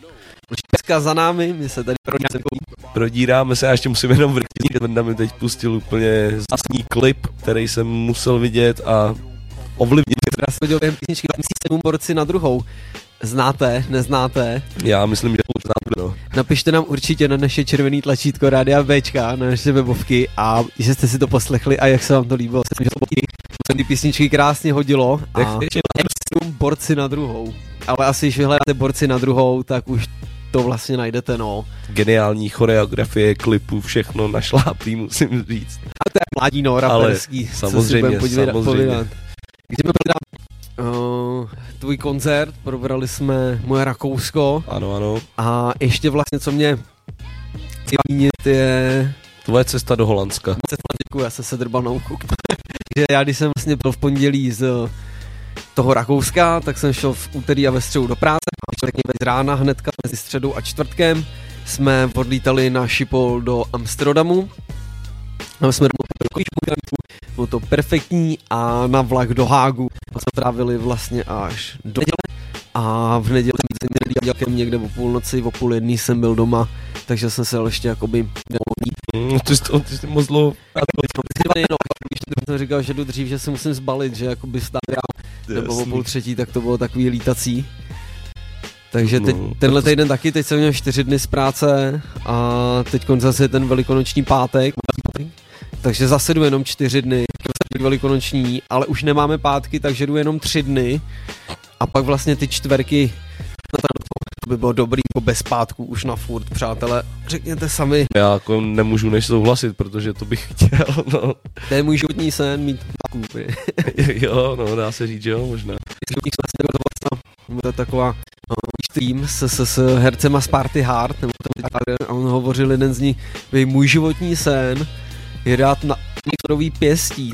Dneska za námi, my se tady prodíráme se a ještě musím jenom vrtit, Venda mi teď pustil úplně zásný klip, který jsem musel vidět a ovlivnit. Já jsem viděl během písničky 7 borci na druhou. Znáte, neznáte? Já myslím, že to znám, no. Napište nám určitě na naše červené tlačítko Rádia Bčka, na naše webovky a že jste si to poslechli a jak se vám to líbilo. Se ty písničky krásně hodilo a 7 borci na druhou. Ale asi, když vyhledáte borci na druhou, tak už to vlastně najdete, no. Geniální choreografie, klipů, všechno našláplý, musím říct. A to je mladí, no, raperský. Samozřejmě, samozřejmě. Jdeme tvůj koncert, probrali jsme moje Rakousko. Ano. A ještě vlastně, co mě zmínit, je... Tvoje cesta do Holandska. Děkuji, já jsem se drbal na uchu. Takže já, když jsem vlastně byl v pondělí z toho Rakouska, tak jsem šel v úterý a ve středu do práce. A z rána hnedka mezi středou a čtvrtkem jsme odlítali na Schiphol do Amsterdamu. Tam jsme bylo to perfektní a na vlak do Hágu jsme trávili vlastně až do neděle a v neděli jsem někde o půlnoci, o 12:30 jsem byl doma, takže jsem se ještě jakoby Ty jsi moc dlouho. Když jsem říkal, že jdu dřív, že se musím zbalit, že jakoby stát nebo o 2:30, tak to bylo takový lítací. Takže teď, tenhle týden taky, teď jsem měl 4 dny z práce a teď zase je ten velikonoční pátek. Takže zase jdu jenom 4 dny, velikonoční, ale už nemáme pátky, takže jdu jenom 3 dny a pak vlastně ty čtverky, to by bylo dobrý, jako bez pátku už na furt, přátelé, řekněte sami. Já jako nemůžu než souhlasit, protože to bych chtěl, no. To je můj životní sen, mít pátku. Jo, no, dá se říct, že jo, možná. To je taková tým s hercema z Party Hard, nebo a on hovořil jeden z nich, můj životní sen je dát na mikrový pěstí.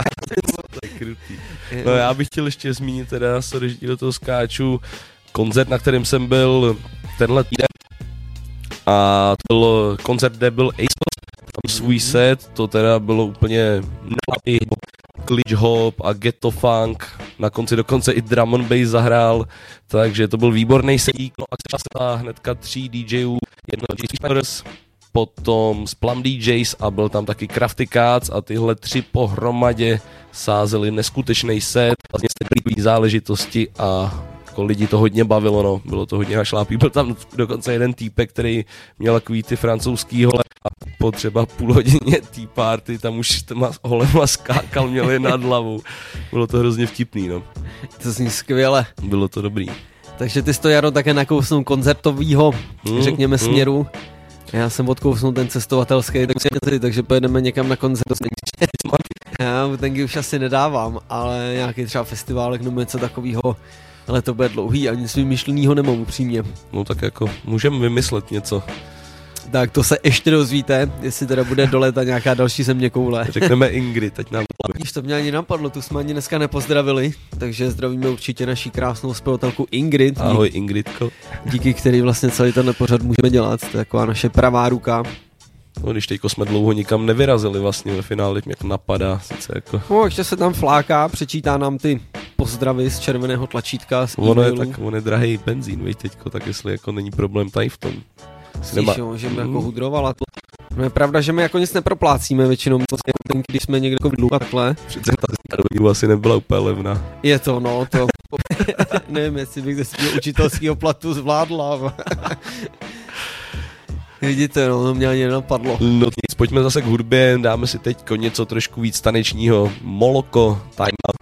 No já bych chtěl ještě zmínit teda, sorry, že do toho skáču, koncert, na kterém jsem byl tenhle týden a to byl koncert, kde byl Ace, svůj set, to teda bylo úplně glitch hop a ghetto funk, na konci dokonce i drum and bass zahrál, takže to byl výborný set, no a hnedka 3 DJů, jedno Spiders, potom z Plum DJs a byl tam taky Crafty Cats a tyhle 3 pohromadě sázeli neskutečný set, vlastně stejný záležitosti a jako lidi to hodně bavilo, no, bylo to hodně našlápí. Byl tam dokonce jeden týpek, který měl takový ty francouzský hole a po třeba půl hodině tý party tam už těma holema skákal, měl je nad hlavou. Bylo to hrozně vtipný, no. To zní skvěle. Bylo to dobrý. Takže ty jsi to, Jaro, také nakousnul koncertovýho, řekněme, směru. Já jsem odkousnul ten cestovatelský, takže pojedeme někam na koncert. Já tenky už asi nedávám, ale nějaký třeba festiválek nebo něco takového, ale to bude dlouhý a nic vymyšlenýho nemám upřímně. No tak jako můžeme vymyslet něco. Tak to se ještě dozvíte, jestli teda bude do léta nějaká další zeměkoule. Řekneme Ingrid, teď nám Když to mě ani napadlo, tu jsme ani dneska nepozdravili, takže zdravíme určitě naší krásnou zpěvatelku Ingrid. Ahoj Ingridko. Díky který vlastně celý tenhle pořad můžeme dělat, to je taková naše pravá ruka. No, když teďko jsme dlouho nikam nevyrazili vlastně ve finále, jak napadá sice jako. No, ještě se tam fláká, přečítá nám ty pozdravy z červeného tlačítka, z e-mailu. On je drahý benzín, veď teďko, tak jestli jako není problém tady v tom. Jo, že my jako hudrovala to. No je pravda, že my jako nic neproplácíme většinou, když jsme někde jako vydlu a takhle. Přece ta dobu asi nebyla úplně levná. Je to, no, to. Nevím, jestli bych ze svého učitelského platu zvládla. Vidíte, no, to mě ani nenapadlo. No nic, pojďme zase k hudbě, dáme si teď něco trošku víc tanečního. Moloko, Time Out.